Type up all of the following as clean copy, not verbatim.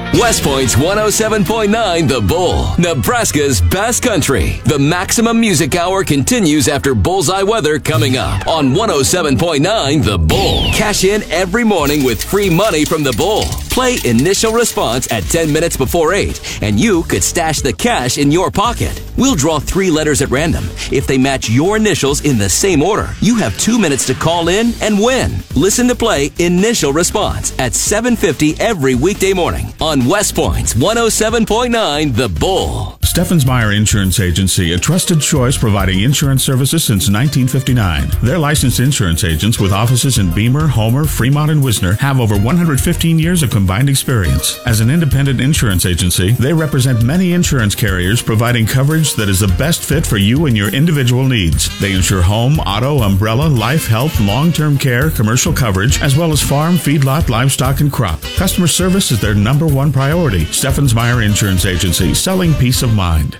West Point's 107.9 The Bull, Nebraska's best country. The Maximum Music Hour continues after Bullseye Weather coming up on 107.9 The Bull. Cash in every morning with free money from The Bull. Play Initial Response at 10 minutes before 8, and you could stash the cash in your pocket. We'll draw 3 letters at random. If they match your initials in the same order, you have 2 minutes to call in and win. Listen to Play Initial Response at 7:50 every weekday morning on West Point's 107.9 The Bull. Steffens Meyer Insurance Agency, a trusted choice providing insurance services since 1959. Their licensed insurance agents with offices in Beamer, Homer, Fremont, and Wisner have over 115 years of combined experience. As an independent insurance agency, they represent many insurance carriers providing coverage that is the best fit for you and your individual needs. They insure home, auto, umbrella, life, health, long-term care, commercial coverage, as well as farm, feedlot, livestock, and crop. Customer service is their number one priority. Steffens Meyer Insurance Agency, selling peace of mind.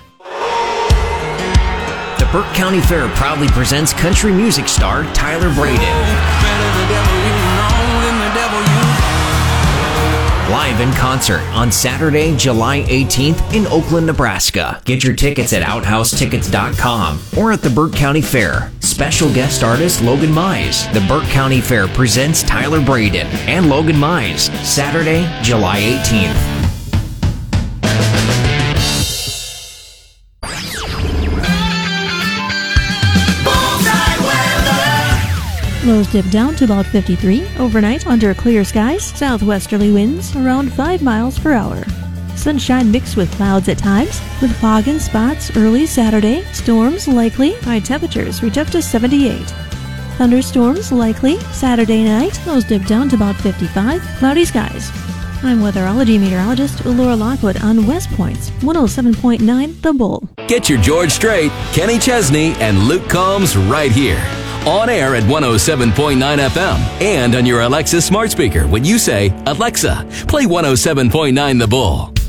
The Burke County Fair proudly presents country music star Tyler Braden. Live in concert on Saturday, July 18th in Oakland, Nebraska. Get your tickets at OuthouseTickets.com or at the Burke County Fair. Special guest artist Logan Mize. The Burke County Fair presents Tyler Braden and Logan Mize. Saturday, July 18th. Lows dip down to about 53. Overnight, under clear skies, southwesterly winds around 5 miles per hour. Sunshine mixed with clouds at times, with fog in spots early Saturday. Storms likely. High temperatures reach up to 78. Thunderstorms likely Saturday night. Lows dip down to about 55. Cloudy skies. I'm weatherology meteorologist Laura Lockwood on West Point's 107.9 The Bull. Get your George Strait, Kenny Chesney, and Luke Combs right here. On air at 107.9 FM and on your Alexa smart speaker when you say, Alexa, play 107.9 The Bull.